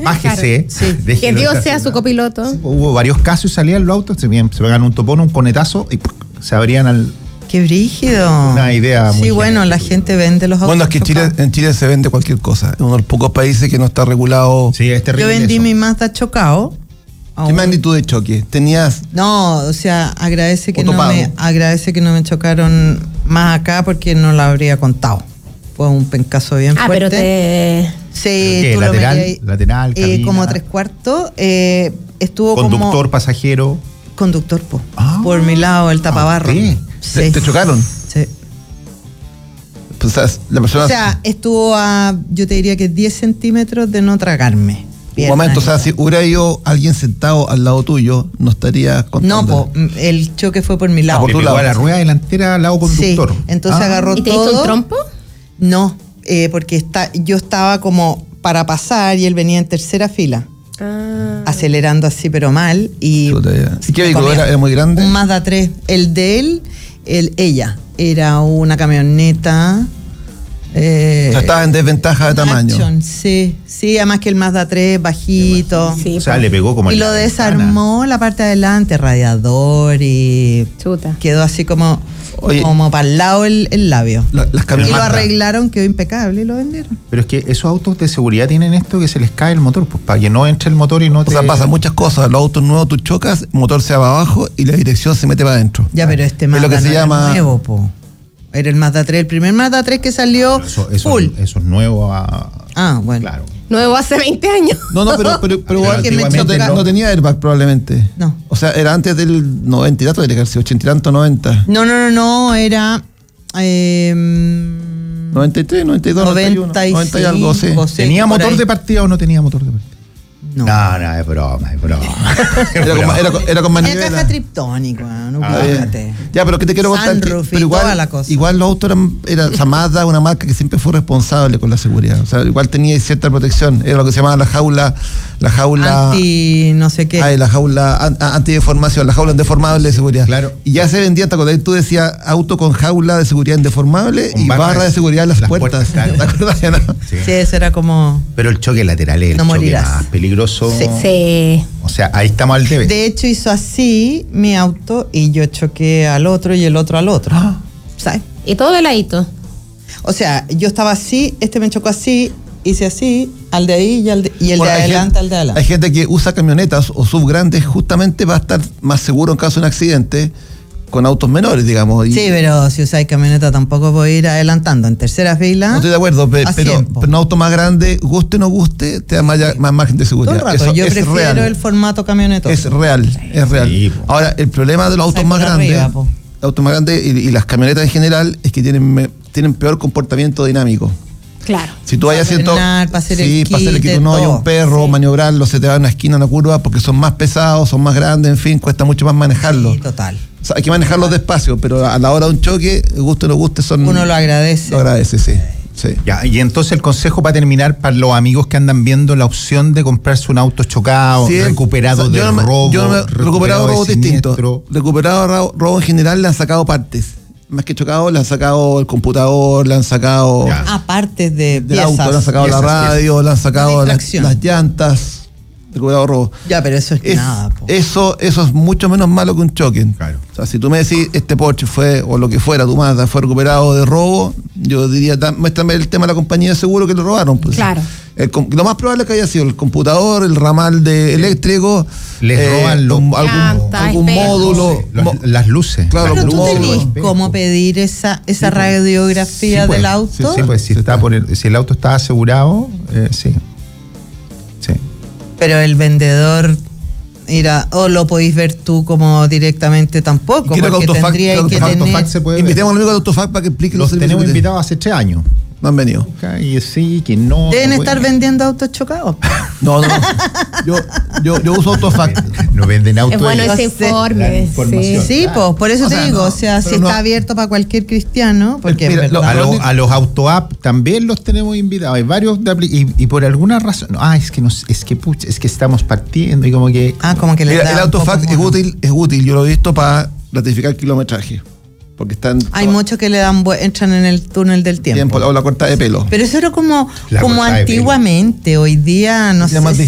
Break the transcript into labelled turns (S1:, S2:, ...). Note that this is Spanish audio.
S1: bájese.
S2: Claro. Sí.
S1: Que
S3: Dios sea su copiloto.
S1: Sí, hubo varios casos y salían los autos, se pegan un topón, un conetazo y se abrían al...
S2: Qué brígido.
S1: Una idea muy
S2: Sí, bueno, la gente vende los autos.
S4: Bueno, es que en Chile se vende cualquier cosa. Es uno de los pocos países que no está regulado.
S1: Sí, es terrible.
S2: Yo vendí
S1: eso.
S2: mi Mazda chocado.
S4: ¿Qué magnitud de choque? Tenías...
S2: No, o sea, agradece que no
S4: Otopado.
S2: me chocaron más acá porque no lo habría contado. Fue un pencazo bien fuerte.
S3: Pero te...
S2: Sí,
S1: ¿Qué?
S2: tú
S1: Lateral, cabina.
S2: como 3/4. Estuvo
S1: Conductor,
S2: como...
S1: pasajero.
S2: Conductor, por mi lado, el tapabarro.
S1: ¿sí?
S4: ¿Te chocaron?
S2: Sí.
S4: Pues, la persona...
S2: O sea, estuvo a, yo te diría que 10 centímetros de no tragarme.
S4: Un momento, o sea, si hubiera ido alguien sentado al lado tuyo, no estaría contando.
S2: No, el choque fue por mi lado.
S1: Le pegó a la rueda delantera al lado conductor.
S2: Sí, entonces agarró
S3: ¿Y te
S2: todo.
S3: hizo un trompo?
S2: No, porque yo estaba como para pasar y él venía en tercera fila. Acelerando así pero mal y
S4: ¿Qué vehículo era muy grande?
S2: Un Mazda 3. El de él, ella era una camioneta.
S4: O sea, estaba en desventaja de tamaño.
S2: Action, sí, además que el Mazda 3 bajito.
S3: Sí,
S1: O sea, le pegó como
S2: y
S1: en
S2: lo
S1: la
S2: desarmó la parte de adelante, radiador y
S3: chuta.
S2: quedó así como para el lado el labio.
S4: Las
S2: Y lo
S4: camionetas.
S2: arreglaron, quedó impecable y lo vendieron.
S1: Pero es que esos autos de seguridad tienen esto que se les cae el motor, pues para que no entre el motor y no te...
S4: O sea, pasan muchas cosas. Los autos nuevos tú chocas, el motor se va para abajo y la dirección se mete para adentro.
S2: Ya, pero este
S4: Es
S2: Mazda
S4: lo que se
S2: no era
S4: llama...
S2: nuevo, po. Era el Mazda 3, el primer Mazda 3 que salió full.
S1: Eso es nuevo
S2: Bueno.
S1: Claro.
S3: Nuevo hace 20 años.
S4: No, pero igual
S2: que me
S4: no tenía airbag probablemente.
S2: No.
S4: O sea, era antes del 90 y tanto, debería haber sido 80 y tanto, 90.
S2: No, era...
S4: 93, 92, 91, 90 y algo, sí.
S1: ¿Tenía motor de partida o no tenía motor de partida?
S2: No,
S1: es broma.
S4: Era con manivela.
S2: Es caja triptónico, no fíjate.
S4: Ya, pero ¿qué te quiero contar?
S2: Sunroof y
S4: Pero
S2: toda la cosa.
S4: igual los autos o sea, Mazda, una marca que siempre fue responsable con la seguridad. O sea, igual tenía cierta protección. Era lo que se llamaba la jaula
S2: anti no sé qué.
S4: La jaula antideformación, la jaula indeformable de seguridad.
S1: Claro.
S4: Y ya se vendía, ¿te acordás? Tú decías auto con jaula de seguridad indeformable y barra de seguridad en las puertas.
S1: Claro.
S4: ¿Te acuerdas? ¿No?
S2: Sí, eso era como...
S1: Pero el choque lateral es el
S2: No
S1: choque
S2: morirás.
S1: más peligroso.
S3: Sí.
S1: O sea, ahí estamos al debe.
S2: De hecho, hizo así mi auto y yo choqué al otro y el otro al otro. ¿Sabes?
S3: Y todo de ladito.
S2: O sea, yo estaba así, este me chocó así, hice así, al de ahí y el
S4: Bueno,
S2: de adelante al de
S4: Hay
S2: adelante.
S4: gente que usa camionetas o sub grandes justamente para estar más seguro en caso de un accidente con autos menores, digamos. Y
S2: Sí, pero si usáis camioneta tampoco voy a ir adelantando en tercera fila.
S4: no estoy de acuerdo,
S2: a
S4: pero
S2: tiempo.
S4: un auto más grande, guste o no guste, te da más margen de
S2: Todo
S4: seguridad.
S2: el rato.
S4: Eso
S2: Yo
S4: es
S2: prefiero
S4: real.
S2: el formato camioneta.
S4: Es real, es real.
S1: Sí, po.
S4: Ahora, el problema de los autos
S2: Sai
S4: más
S2: por
S4: grandes,
S2: arriba, po.
S4: los autos más grandes y las camionetas en general, es que tienen peor comportamiento dinámico.
S3: Claro.
S4: Si tú vayas
S2: Para
S4: haciendo...
S2: frenar, para hacer el
S4: para hacer el
S2: quite,
S4: quite, no hay
S2: todo.
S4: un perro,
S3: Sí.
S4: maniobrarlo, se te va a una esquina, una curva, porque son más pesados, son más grandes, en fin, cuesta mucho más manejarlos.
S2: Sí, total.
S4: O sea, hay que manejarlos despacio, pero a la hora de un choque, guste o no guste,
S2: Uno lo agradece.
S4: Lo agradece, sí. Sí.
S1: Ya, y entonces el consejo para terminar para los amigos que andan viendo la opción de comprarse un auto chocado,
S4: Sí,
S1: recuperado
S4: o sea,
S1: de robo,
S4: recuperado robos
S1: de
S4: distintos.
S1: siniestro.
S4: Recuperado robo en general le han sacado partes. Más que chocado, le han sacado el computador, le han sacado
S1: Ya.
S2: Aparte de
S4: del
S2: piezas.
S4: auto, le han sacado la
S1: piezas,
S4: radio, le han sacado las
S2: Distracción.
S4: llantas. Recuperado robo.
S2: Ya, pero eso es nada, po.
S4: Eso es mucho menos malo que un choque.
S1: Claro.
S4: O sea, si tú me decís, este Porsche fue, o lo que fuera, tu Mazda, fue recuperado de robo, yo diría, muéstrame el tema de la compañía de seguro que lo robaron. Pues.
S3: Claro.
S4: Lo más probable es que haya sido el computador, el ramal de eléctrico,
S1: Les roban
S3: llantas,
S4: algún
S3: espejos.
S4: módulo.
S1: Las luces.
S4: Claro,
S2: Pero
S4: los
S2: tú
S4: módulos.
S2: tenés cómo pedir esa radiografía
S1: pues.
S2: del auto.
S1: Sí, pues si si el auto está asegurado, sí. Sí.
S2: Pero el vendedor o lo podéis ver tú como directamente tampoco,
S4: Quiero que
S2: porque
S4: Autofac-
S2: tendría
S4: creo
S2: que
S4: que
S2: tener...
S1: Autofac se puede ver.
S4: Invitemos a un amigo de Autofac para que explique
S1: Los
S4: servicios
S1: tenemos
S4: que tiene.
S1: invitados hace 3 años.
S4: No han venido.
S1: Y sí, que no.
S2: Deben
S1: no
S2: estar
S1: pueden.
S2: vendiendo autos chocados.
S4: No. Yo uso Autofac.
S1: No venden autos.
S3: Es bueno
S1: ellos.
S3: ese informe.
S1: La información.
S3: Sí.
S2: Sí, pues, por eso
S4: O
S2: te
S4: sea,
S2: digo,
S4: no,
S2: o sea, si
S4: pero no-
S2: está abierto para cualquier cristiano, porque
S4: Mira,
S2: es verdad.
S1: A los auto-app también los tenemos invitados. Hay varios y por alguna razón. Es que estamos partiendo y como que.
S2: Como que le
S4: Mira,
S2: da
S4: el
S2: un
S4: Autofac
S2: poco
S4: es
S2: mono.
S4: útil. Yo lo he visto para ratificar kilometraje. Porque están
S2: Hay muchos que le dan entran en el túnel del tiempo.
S4: o la corta de pelo.
S2: Pero eso era como
S1: La cortada de pelo.
S2: antiguamente. Hoy día no
S4: Es
S2: sé
S4: más